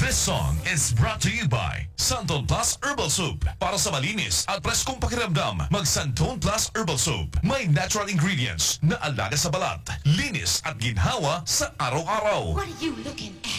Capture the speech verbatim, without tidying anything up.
This song is brought to you by Santon Plus Herbal Soup. Para sa malinis at preskong pakiramdam, mag Santon Plus Herbal Soup. May natural ingredients na alaga sa balat, linis at ginhawa sa araw-araw. What are you looking at?